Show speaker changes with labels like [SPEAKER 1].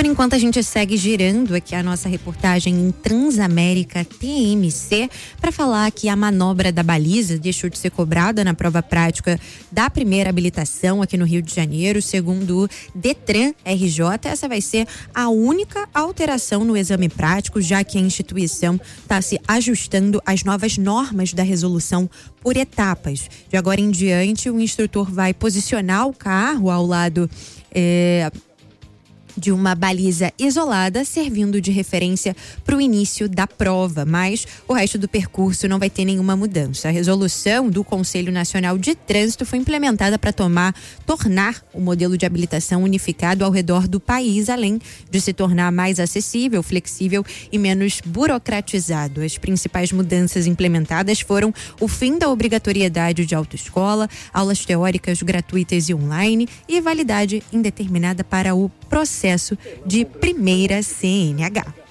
[SPEAKER 1] Por enquanto a gente segue girando aqui a nossa reportagem em Transamérica TMC para falar que a manobra da baliza deixou de ser cobrada na prova prática da primeira habilitação aqui no Rio de Janeiro. Segundo o Detran RJ, essa vai ser a única alteração no exame prático, já que a instituição está se ajustando às novas normas da resolução por etapas. De agora em diante, o instrutor vai posicionar o carro ao lado de uma baliza isolada, servindo de referência para o início da prova, mas o resto do percurso não vai ter nenhuma mudança. A resolução do Conselho Nacional de Trânsito foi implementada para tornar o modelo de habilitação unificado ao redor do país, além de se tornar mais acessível, flexível e menos burocratizado. As principais mudanças implementadas foram o fim da obrigatoriedade de autoescola, aulas teóricas gratuitas e online e validade indeterminada para o processo de primeira CNH.